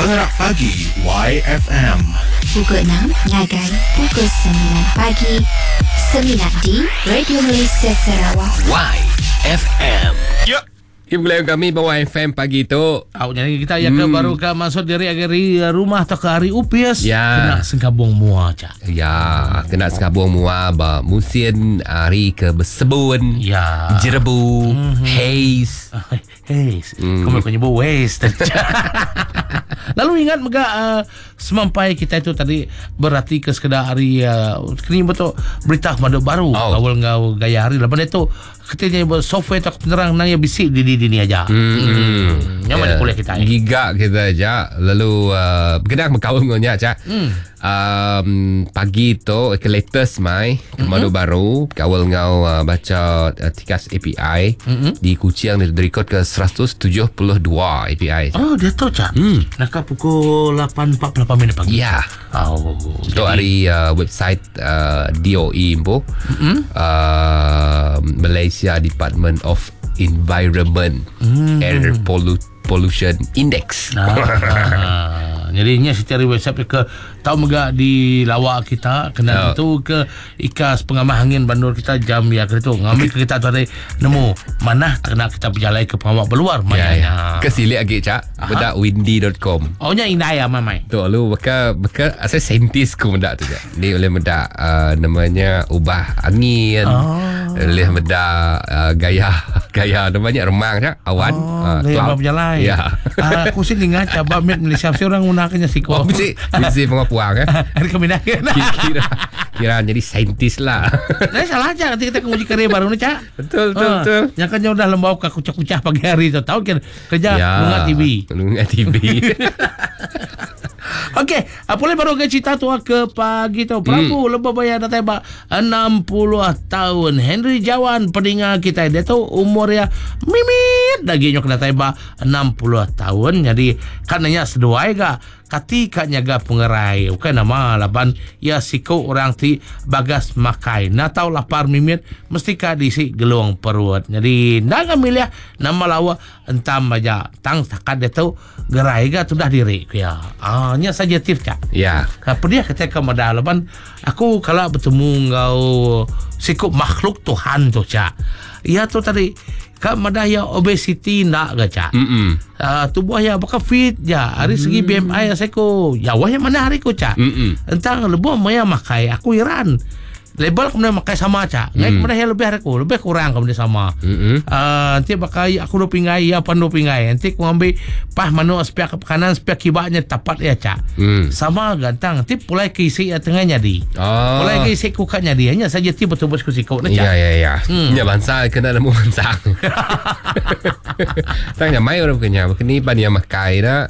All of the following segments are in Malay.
Perak Pagi YFM. Pukul 6 ngagai pukul 9 pagi. 9 di Radio Malaysia Sarawak. YFM. Kembali kami bawa FM pagi tu. Jadi kita yang baru ke masuk dari rumah atau ke hari upis. Ya. Kena sengkabung mua cak. Ya, kena sekabung mua ba musim hari ke bersebun. Ya. Jerebu, haze. Haze. Kamu kau nyebut waste. Lalu ingat mega semampai kita itu tadi berarti ke sekedar hari kini betul berita madu baru. Awal ngau gaya hari lepas itu ketika software tak penerang nanya bisik di dini aja. Yang mana kuliah kita ni? Gigak kita aja. Lalu kena berkawan dengan Cak. Pagi tu ke latest mai madu baru kawal ngau baca tikas API di Kuching dia record ke 172 API. Oh, dia tahu Cak. Nak pukul 8.48 minit pagi. Ya. Itu hari website DOE Impo. Malaysia Department of Environment Air Pollution Index. Jadinya secara website ke tahu mega di lawak kita kena itu ke ikas pengamah angin bandar kita jam ya ke itu ngambil ke kita tu ada nemu mana kena kita berjalan ke pengamah berluar mana ke sili lagi Cak benda windy.com. nya indah ya mamai tu lu beka asal saintis ku benda tu Cak ni oleh benda namanya ubah angin oleh benda gaya namanya remang Cak awan cloud berjalan ya aku sih ingat coba Malaysia orang gunakannya siko mesti pengapuang hari keminakan kira jadi saintis lah. Nah, salah aja nanti kita menguji karya baru nih Cak. Betul. Yang kan udah lembau ke kucah-kucah pagi hari tu tahu kan kerja Nunga TV. Okey, boleh baru ke cerita tu ke pagi tu. Prabu lebih bayar dah tembak 60 tahun. Henry Jawan pendengar kita dia tu umurnya mimit dagingnya kena tembak 60 tahun. Jadi kananya seduai ga ketika nyaga pengerai bukan nama laban ya siku orang ti bagas makai na tahu lapar mimit mesti ka diisi geluang perut jadi naga milih nama lawa entam aja tang takad dia tu gerai ga sudah diri ya nya saja tip Cak ya apa dia ketika mada laban aku kalau bertemu ngau siku makhluk Tuhan tu Cak ya tu tadi Kak madaya obesity nak ke Cak tubuh ya bakal fit ya hari segi BMI ya seko ya wah yang mana hari ko Cak entang lebih maya makai aku iran label kemudian makai sama Cak naik kemudian lebih hari ko lebih kurang kemudian sama nanti pakai aku do pingai ya pandu pingai nanti aku ambil pah manu spiak ke kanan spiak kibaknya tepat ya Cak sama gantang nanti mulai keisi ya tengahnya di mulai keisi kukanya dia hanya saja tiba betul bosku sikau Cak ya bangsa kena nemu bangsa tanya mai orang kenya kini pan yang makai dah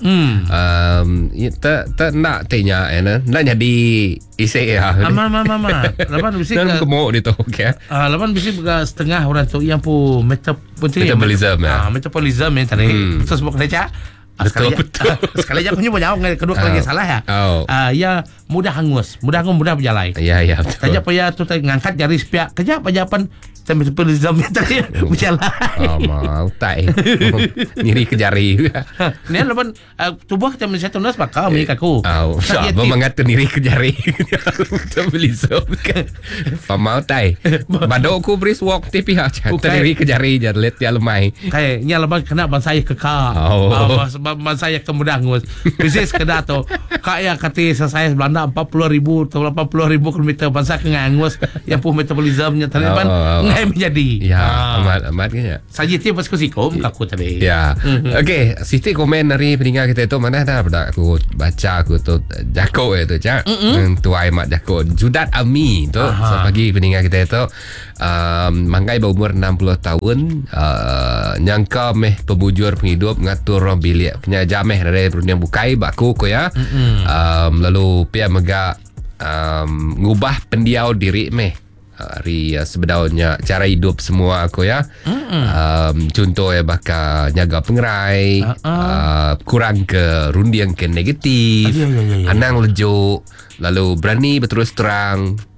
tak nak tanya nak jadi isi ya mama lapan bisi dan kemuk itu okey lapan bisi setengah orang tu yang pu metabolism metabolism yang tadi betul sebut kerja betul sekali aja aku nyoba jawab kedua kali salah ya ya mudah hangus mudah berjalan ya betul saja payah tu ngangkat jari sepiak kerja pajapan metabolism yang tadi berjalan mau tai ngiri ke jari ni lapan tubuh kita Malaysia tunas bakal milik aku mengatur ngiri ke jari metabolism mau tai badok aku bris walk tapi ngiri ke jari jadi let dia lemai kayaknya lapan kena ban saya kekal ban saya kemudah ngus bisnis kedai tu kayak kata saya Belanda 40,000 atau 80,000 kilometer ban saya kengangus yang pun metabolismnya tadi ban menjadi amat kayaknya saja tiap pas kusikom aku tadi okey Siti komen dari pendengar kita itu mana dah aku baca aku tu Jako itu Cak tuai mak Jako Judat Ami tu pagi pendengar kita itu manggai berumur 60 tahun nyangka meh pembujur penghidup ngatur bilik penyajameh dari dunia bukai baku ko ya lalu pia mega ngubah pendiau diri meh hari sebenarnya cara hidup semua aku ya contoh ya bakal jaga pengerai kurang ke rundiang ke negatif anang lejuk lalu berani berterus terang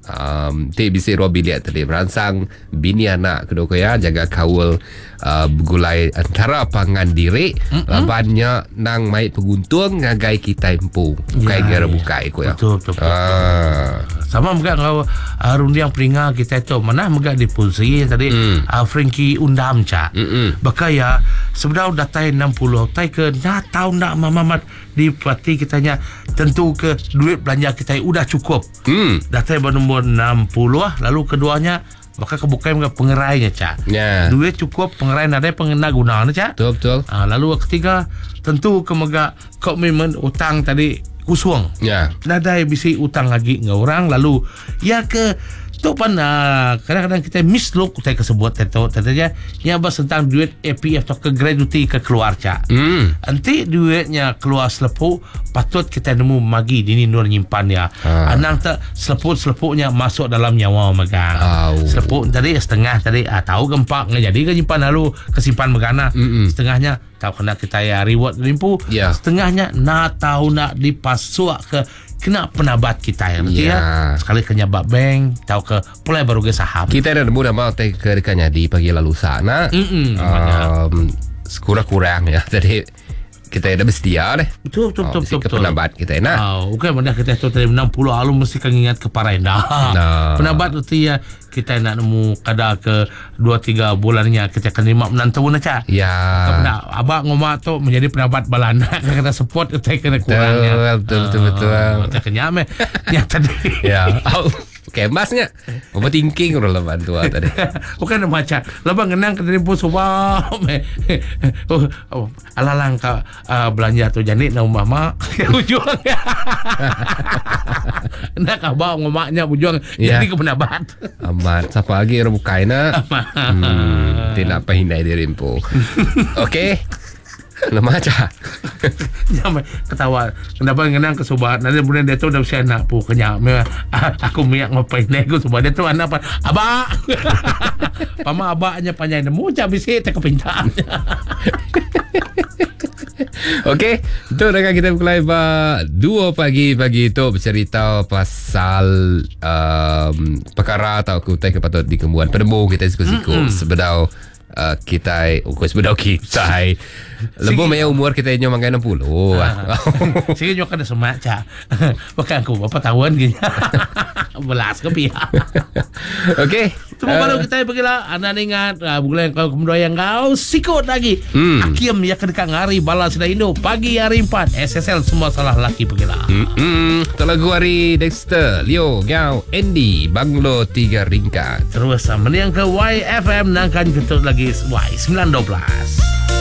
Ti bisi robi lihat tadi beransang bini anak kedua ya jaga kawal bergulai antara pangan diri labannya nang mai peguntung ngagai kita impu bukai gara bukai ko ya. Betul. Sama juga kau rundiang peringa kita itu mana juga dipunsi tadi Frankie Undam ca. Bakaya sebenarnya datai 60 tai ke nak tahu nak mamat di parti kitanya tentu ke duit belanja kita udah cukup. Datai bernombor 60 lalu keduanya maka kebukaan pengerainya ca. Duit cukup pengerai ada pengena gunaan ca. Betul. Lalu ketiga tentu kemega komitmen utang tadi kusung. Nadai bisi utang lagi nggak orang lalu ya ke tu pan kadang-kadang kita mislook kita kesebut itu tadinya nya bas tentang duit APF atau ke gratuity ke keluar ca. Nanti duitnya keluar selepu patut kita nemu magi dini nur nyimpan ya. Anang tak selepuk-selepuknya masuk dalam nyawa megang. Selepuk tadi setengah tadi tahu gempak jadi ke nyimpan lalu kesimpan megana. Setengahnya tahu kena kita ya reward limpu. Setengahnya nak tahu nak dipasuak ke kena penabat kita ya. Sekali kenyabak bank tahu ke pulai baru ke saham. Kita ada nemu nama teh ke dekanya di pagi lalu sana. Kurang-kurang ya. Jadi kita ada bestia deh. Betul. Penabat kita enak. Okey, mana kita tu tadi 60 alum mesti kan ingat ke Parenda. Penabat tu ya kita nak nemu kada ke 2-3 bulannya kita akan terima menantu na ca. Kena abang ngomak tu menjadi penabat balana kita support kita kena kurangnya. Betul. Kita kenyam ya tadi. Kemasnya overthinking orang leban tua tadi. Bukan macam lebang ngenang ke dari pun sebab alalang ka belanja tu jadi na mama ujung. Nak abang ngomaknya ujung jadi ke penabat. Amat siapa lagi orang bukaina. Tidak apa hindai diri impu. Okey. Lemah aja. Jangan ketawa. Kenapa ngenang ke sobat? Nanti kemudian dia tu dah usia anak pun kenyak. Aku miak ngapain nego sobat dia tu anak apa? Abak. Pama abaknya panjang nemu cak bisi tak kepintaan. Okey, itu dengan kita mulai 2 pagi itu bercerita pasal perkara atau kutai kepatut dikembuan penemu kita siku-siku sebedau kita lebih banyak umur kita nyo mangkai 60. Sige nyo kada semak ca. Bukan aku berapa tahun gitu. Belas ke pihak. Okey. Cuma baru kita pergilah anak ingat bulan kau kemudian kau sikut lagi. Hakim ya kedekat ngari balas sudah Indo pagi hari 4 SSL semua salah laki pergilah. Lagu hari Dexter, Leo, Gao, Andy, Banglo 3 ringkat. Terus meniang ke YFM nangkan ketut lagi Y19.